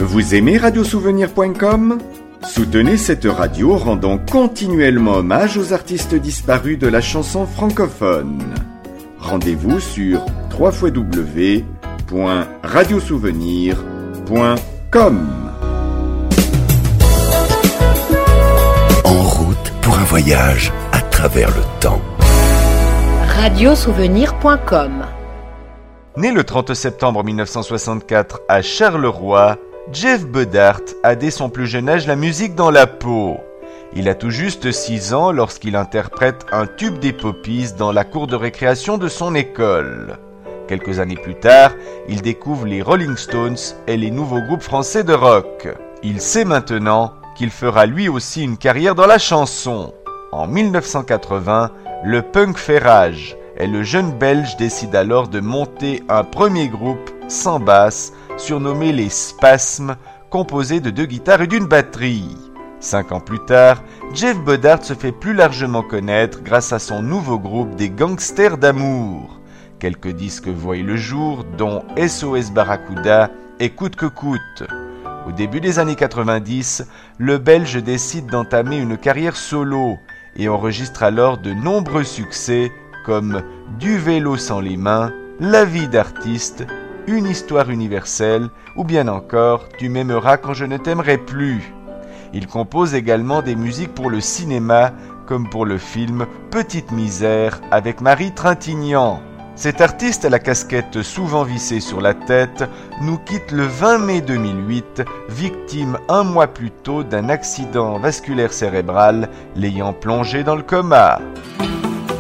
Vous aimez radiosouvenir.com ? Soutenez cette radio rendant continuellement hommage aux artistes disparus de la chanson francophone. Rendez-vous sur www.radiosouvenir.com. En route pour un voyage à travers le temps. Radiosouvenir.com. Né le 30 septembre 1964 à Charleroi, Jeff Bedart a dès son plus jeune âge la musique dans la peau. Il a tout juste 6 ans lorsqu'il interprète un tube des Poppies dans la cour de récréation de son école. Quelques années plus tard, il découvre les Rolling Stones et les nouveaux groupes français de rock. Il sait maintenant qu'il fera lui aussi une carrière dans la chanson. En 1980, le punk fait rage et le jeune Belge décide alors de monter un premier groupe sans basse, surnommé les Spasmes, composé de 2 guitares et d'une batterie. 5 ans plus tard, Jeff Bedart se fait plus largement connaître grâce à son nouveau groupe des Gangsters d'amour. Quelques disques voient le jour, dont SOS Barracuda et Coûte que coûte. Au début des années 90, le Belge décide d'entamer une carrière solo et enregistre alors de nombreux succès comme Du vélo sans les mains, La vie d'artiste, Une histoire universelle ou bien encore Tu m'aimeras quand je ne t'aimerai plus. Il compose également des musiques pour le cinéma comme pour le film Petite misère avec Marie Trintignant. Cet artiste à la casquette souvent vissée sur la tête nous quitte le 20 mai 2008, victime un mois plus tôt d'un accident vasculaire cérébral l'ayant plongé dans le coma.